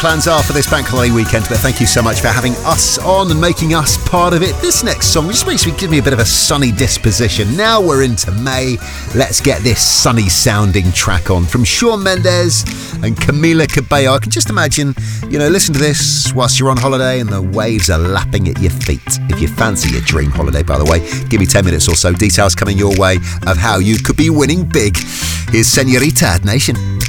plans are for this bank holiday weekend, but thank you so much for having us on and making us part of it. This next song just makes me give me a bit of a sunny disposition. Now we're into May. Let's get this sunny sounding track on from Shawn Mendes and Camila Cabello. I can just imagine, listen to this whilst you're on holiday and the waves are lapping at your feet. If you fancy your dream holiday, by the way, give me 10 minutes or so. Details coming your way of how you could be winning big. Here's Senorita at Nation.